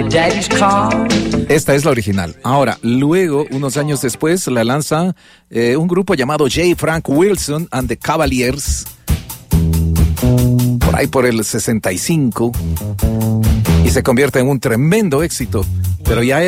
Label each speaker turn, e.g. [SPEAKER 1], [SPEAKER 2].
[SPEAKER 1] Esta es la original. Ahora, luego, unos años después, la lanza un grupo llamado J. Frank Wilson and the Cavaliers, por ahí por el 65, y se convierte en un tremendo éxito. Pero ya